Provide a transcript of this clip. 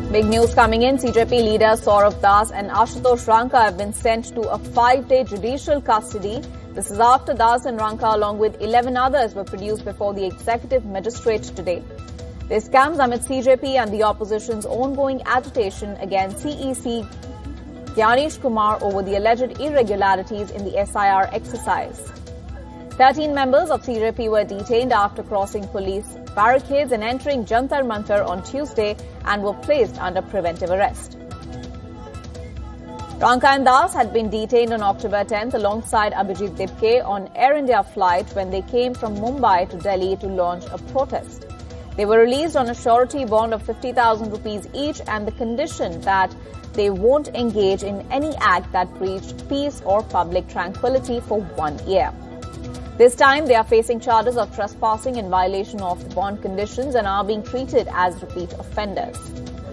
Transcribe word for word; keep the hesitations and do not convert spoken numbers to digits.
Big news coming in. C J P leaders Saurav Das and Ashutosh Ranka have been sent to a five-day judicial custody. This is after Das and Ranka, along with eleven others, were produced before the executive magistrate today. This comes amid C J P and the opposition's ongoing agitation against C E C Gyanesh Kumar over the alleged irregularities in the S I R exercise. Thirteen members of C J P were detained after crossing police barricades and entering Jantar Mantar on Tuesday and were placed under preventive arrest. Ranka and Das had been detained on October tenth alongside Abhijit Dipke on Air India flight when they came from Mumbai to Delhi to launch a protest. They were released on a surety bond of fifty thousand rupees each and the condition that they won't engage in any act that breached peace or public tranquility for one year. This time, they are facing charges of trespassing in violation of the bond conditions and are being treated as repeat offenders.